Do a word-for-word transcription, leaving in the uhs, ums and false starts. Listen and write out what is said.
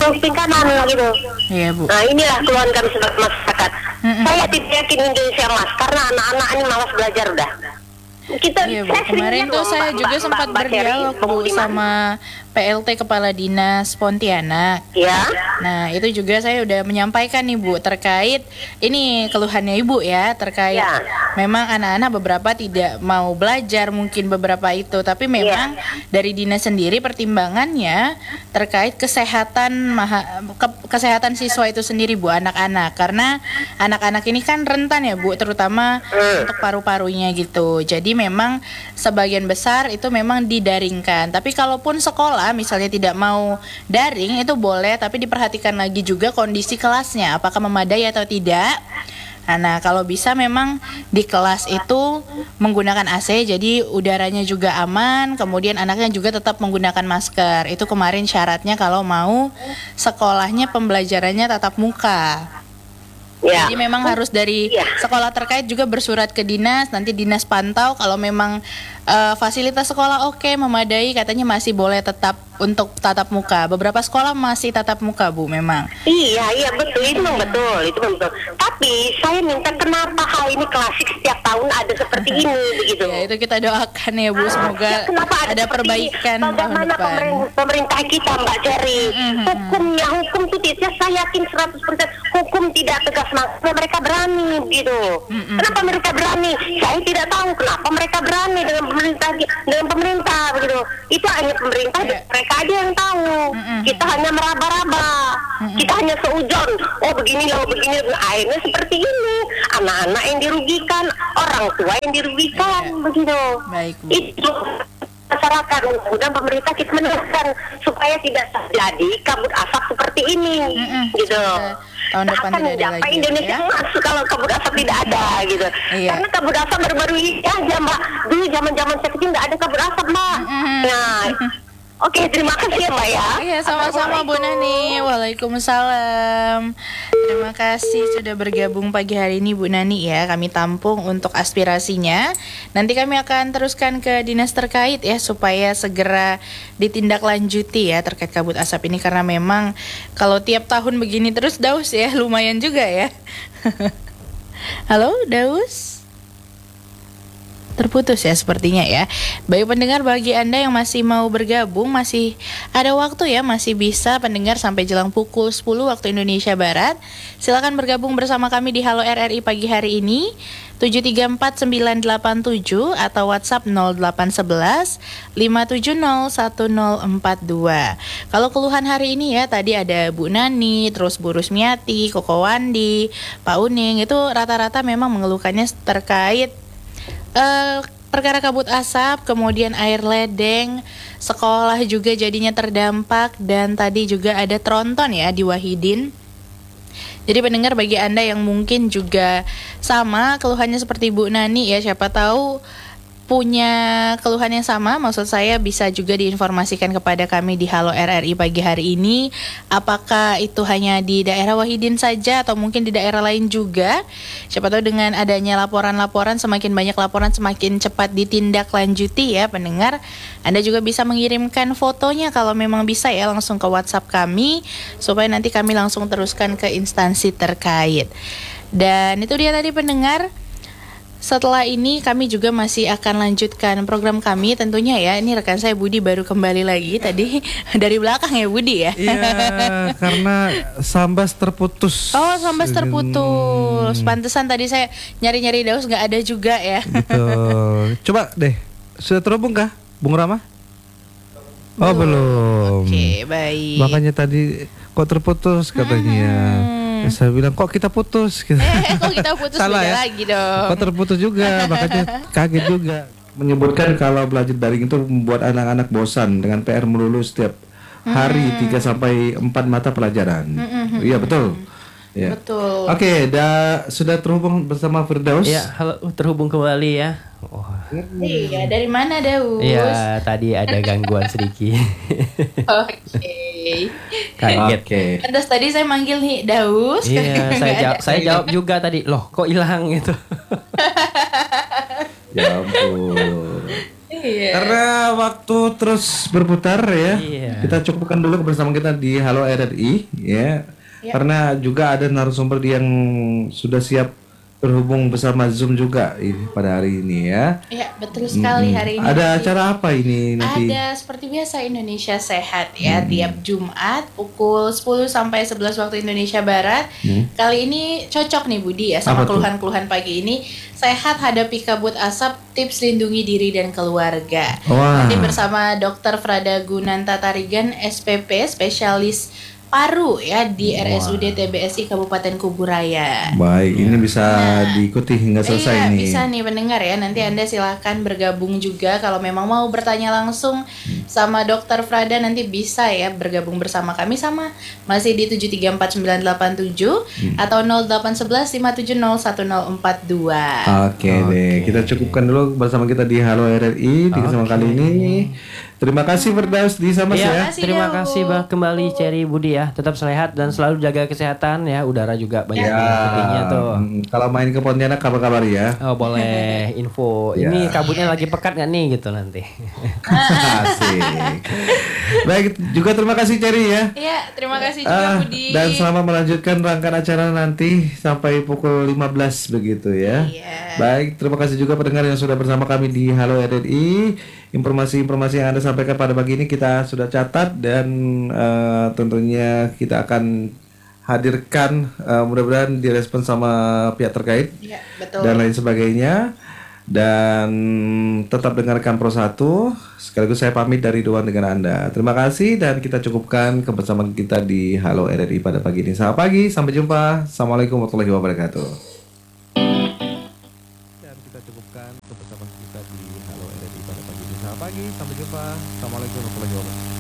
kuping kanan gitu. Iya Bu. Nah inilah keluhan kami sebagai masyarakat. Mm-mm. Saya tidak yakin Indonesia emas karena anak-anak ini malas belajar udah. Kita Iya Bu, kemarin tuh saya juga sempat berdialog Bu sama P L T Kepala Dinas Pontianak. Ya. Nah itu juga saya udah menyampaikan nih Bu terkait ini keluhannya Ibu ya terkait Ya. memang anak-anak beberapa tidak mau belajar mungkin beberapa itu, tapi memang dari dinas sendiri pertimbangannya terkait kesehatan maha, ke- kesehatan siswa itu sendiri Bu, anak-anak, karena anak-anak ini kan rentan ya Bu, terutama Hmm. untuk paru-parunya gitu. Jadi memang sebagian besar itu memang didaringkan. Tapi kalaupun sekolah misalnya tidak mau daring itu boleh, tapi diperhatikan lagi juga kondisi kelasnya apakah memadai atau tidak. Nah, kalau bisa memang di kelas itu menggunakan A C jadi udaranya juga aman, kemudian anaknya juga tetap menggunakan masker. Itu kemarin syaratnya kalau mau sekolahnya pembelajarannya tatap muka. Ya. Jadi memang harus dari Iya. sekolah terkait juga bersurat ke dinas, nanti dinas pantau kalau memang eh, fasilitas sekolah oke, memadai, katanya masih boleh tetap untuk tatap muka. Beberapa sekolah masih tatap muka Bu memang. Iya, iya betul, itu memang betul, itu memang betul. Tapi saya minta kenapa hal ini klasik setiap tahun ada seperti ini begitu. Ya itu kita doakan ya Bu, semoga Ya, kenapa ada seperti perbaikan ini? tahun Bagaimana depan. pemerintah, pemerintah kita Mbak Jerry, hukumnya hukum itu tidak, saya yakin seratus persen hukum tidak tegas, makanya mereka berani gitu. Kenapa mereka berani? Saya tidak tahu kenapa mereka berani dengan pemerintah dengan pemerintah begitu. Itu hanya pemerintah dan mereka aja yang tahu. Kita hanya meraba-raba. Kita hanya seujon. Oh begini loh, begini. Akhirnya seperti ini. Anak-anak yang dirugikan, orang tua yang dirugikan begitu. Baik Bu. Itu masyarakat, mudah pemerintah kita menekan supaya tidak terjadi kabut asap seperti ini, Mm-mm. gitu. Semoga tahun depan Akan tidak ada mencapai lagi, Indonesia ya. emas kalau kabut asap tidak ada, gitu. Iya. Karena kabut asap baru-baru ini aja, Mbak. Dulu zaman-zaman saya kecil nggak ada kabut asap, Mbak. Nah, oke, terima kasih ya, Mbak ya. Iya sama-sama Bu Nani. Waalaikumsalam. Terima kasih sudah bergabung pagi hari ini Bu Nani ya. Kami tampung untuk aspirasinya. Nanti kami akan teruskan ke dinas terkait ya supaya segera ditindaklanjuti ya terkait kabut asap ini, karena memang kalau tiap tahun begini terus Daus ya lumayan juga ya. Halo Daus. Terputus ya sepertinya ya. Baik pendengar, bagi Anda yang masih mau bergabung, masih ada waktu ya, masih bisa pendengar sampai jelang pukul sepuluh waktu Indonesia Barat. Silakan bergabung bersama kami di Halo R R I pagi hari ini tujuh tiga empat sembilan delapan tujuh atau WhatsApp nol delapan satu satu lima tujuh nol satu nol empat dua. Kalau keluhan hari ini ya, tadi ada Bu Nani, terus Bu Rusmiati, Koko Wandi, Pak Uning, itu rata-rata memang mengeluhkannya terkait Uh, perkara kabut asap, kemudian air ledeng, sekolah juga jadinya terdampak, dan tadi juga ada tronton ya di Wahidin. Jadi pendengar, bagi Anda yang mungkin juga sama keluhannya seperti Bu Nani ya, siapa tahu punya keluhan yang sama, maksud saya bisa juga diinformasikan kepada kami di Halo R R I pagi hari ini. Apakah itu hanya di daerah Wahidin saja atau mungkin di daerah lain juga? Siapa tahu dengan adanya laporan-laporan, semakin banyak laporan semakin cepat ditindaklanjuti ya pendengar. Anda juga bisa mengirimkan fotonya kalau memang bisa ya langsung ke WhatsApp kami, supaya nanti kami langsung teruskan ke instansi terkait. Dan itu dia tadi pendengar. Setelah ini kami juga masih akan lanjutkan program kami tentunya ya. Ini rekan saya Budi baru kembali lagi tadi dari belakang ya Budi ya. Iya, karena Sambas terputus. Oh, Sambas terputus. Pantesan tadi saya nyari-nyari Daus nggak ada juga ya. Betul. Coba deh, sudah terhubung kah Bung Rama? Oh belum. Oke, baik. Makanya tadi kok terputus katanya. Hmm. Saya bilang kok kita putus gitu. Eh, kok kita putus Salah beda ya? lagi dong. Kok terputus juga, makanya kaget juga. Menyebutkan kalau belajar daring itu membuat anak-anak bosan dengan P R melulu setiap hari tiga sampai empat mata pelajaran. Iya betul. Ya. Betul. Oke, dah sudah terhubung bersama Firdaus. Ya, halo, terhubung kembali ya. Oh. Iya, dari mana Daus? Iya, tadi ada gangguan sedikit. Oke. Kaget. Oke. Terus tadi saya manggil nih Daus. Iya, nggak saya ada. jawab, saya jawab juga tadi. Loh, kok hilang gitu? Ya ampun. Iya. Karena waktu terus berputar ya. Iya. Kita cukupkan dulu bersama kita di Halo R R I ya. Ya. Karena juga ada narasumber yang sudah siap berhubung bersama Zoom juga ini pada hari ini ya. Ya, betul sekali Mm-mm. hari ini. Ada nanti acara apa ini nanti? Ada seperti biasa Indonesia Sehat ya, tiap Jumat pukul sepuluh sampai sebelas waktu Indonesia Barat. Hmm. Kali ini cocok nih Budi ya Apa sama tuh? keluhan-keluhan pagi ini. Sehat hadapi kabut asap, tips lindungi diri dan keluarga. Wah. Nanti bersama Dokter Frada Gunanta Tarigan S P P, spesialis paru ya di R S U D T B S I Kabupaten Kuburaya. Baik, ini bisa Nah, diikuti hingga selesai iya, nih. bisa nih pendengar ya. Nanti Anda silahkan bergabung juga kalau memang mau bertanya langsung sama Dokter Frada, nanti bisa ya bergabung bersama kami sama masih di tujuh tiga empat sembilan delapan tujuh atau nol delapan satu satu lima tujuh nol satu nol empat dua. Oke deh, kita cukupkan dulu bersama kita di Halo R R I di kesempatan kali ini. Terima kasih Firdaus di Samas Iya, ya. kasih, terima Dawu. kasih bah kembali Cherry Budi ya. Tetap sehat dan selalu jaga kesehatan ya. Udara juga banyak Ya, mengikutinya tuh. mm, kalau main ke Pontianak kabar-kabar ya. Oh boleh info. Ya. Ini kabutnya lagi pekat nggak nih gitu nanti. Asik. Baik, juga terima kasih Cherry ya. Iya, terima kasih juga Ah, Budi. dan selamat melanjutkan rangkaian acara nanti sampai pukul lima belas begitu ya. Iya. Baik, terima kasih juga pendengar yang sudah bersama kami di Halo R R I. Informasi-informasi yang Anda sampaikan pada pagi ini kita sudah catat dan eh, tentunya kita akan hadirkan, eh, mudah-mudahan direspon sama pihak terkait Iya, betul. dan lain sebagainya. Dan tetap dengarkan Pro satu. Sekaligus saya pamit dari Doan dengan Anda. Terima kasih dan kita cukupkan kebersamaan kita di Halo R R I pada pagi ini. Selamat pagi, sampai jumpa. Assalamualaikum warahmatullahi wabarakatuh. Dan kita cukupkan kebersamaan kita di Halo R R I pada pagi ini. Selamat pagi, sampai jumpa. Assalamualaikum warahmatullahi wabarakatuh.